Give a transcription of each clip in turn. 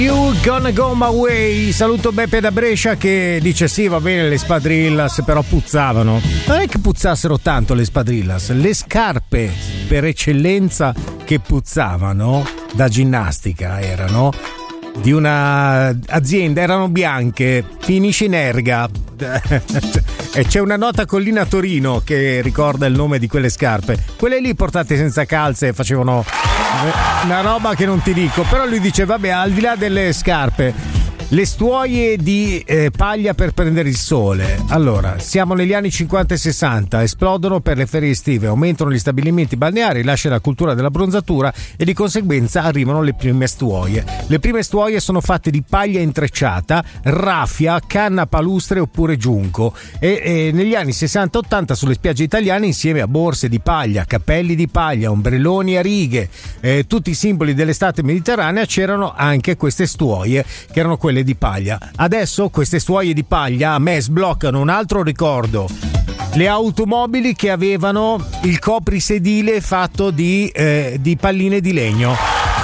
You Gonna Go My Way. Saluto Beppe da Brescia che dice sì, va bene le Spadrillas, però puzzavano. Non è che puzzassero tanto le Spadrillas, le scarpe per eccellenza che puzzavano da ginnastica erano di una azienda, erano bianche, finisce in erga. E c'è una nota collina Torino che ricorda il nome di quelle scarpe. Quelle lì portate senza calze facevano una roba che non ti dico. Però lui dice vabbè, al di là delle scarpe, le stuoie di paglia per prendere il sole. Allora, siamo negli anni 50 e 60, esplodono per le ferie estive, aumentano gli stabilimenti balneari, lascia la cultura della bronzatura e di conseguenza arrivano le prime stuoie. Le prime stuoie sono fatte di paglia intrecciata, raffia, canna palustre oppure giunco e negli anni 60-80 sulle spiagge italiane, insieme a borse di paglia, cappelli di paglia, ombrelloni a righe, tutti i simboli dell'estate mediterranea, c'erano anche queste stuoie che erano quelle di paglia. Adesso queste stuoie di paglia a me sbloccano un altro ricordo: le automobili che avevano il coprisedile fatto di palline di legno.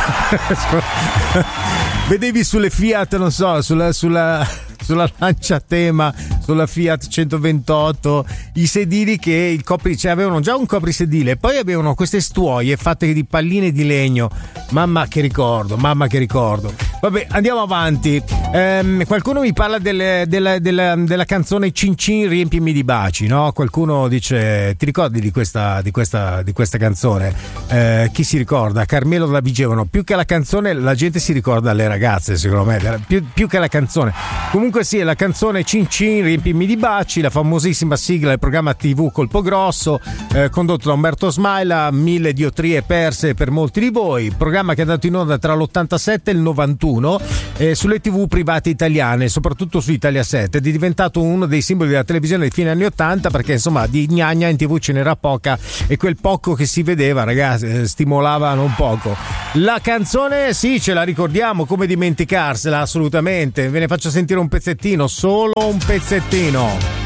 Vedevi sulle Fiat, non so, sulla Lancia Tema, sulla Fiat 128, i sedili che avevano già un coprisedile, poi avevano queste stuoie fatte di palline di legno. Mamma che ricordo. Vabbè, andiamo avanti. Qualcuno mi parla della canzone Cin Cin riempimi di baci, no? Qualcuno dice ti ricordi di questa canzone? Chi si ricorda? Carmelo la Vigevano. Più che la canzone la gente si ricorda le ragazze, secondo me, più che la canzone. Comunque sì, è la canzone Cin Cin riempimi di baci, la famosissima sigla del programma TV Colpo Grosso, condotto da Umberto Smaila, 1000 diottrie perse per molti di voi, programma che è andato in onda tra l'87 e il 91 sulle TV private italiane, soprattutto su Italia 7, ed è diventato uno dei simboli della televisione dei fine anni 80, perché insomma di gnagna in TV ce n'era poca e quel poco che si vedeva, ragazzi, stimolava non poco. La canzone sì, ce la ricordiamo, come dimenticarsela, assolutamente. Ve ne faccio sentire un pezzettino, solo un pezzettino.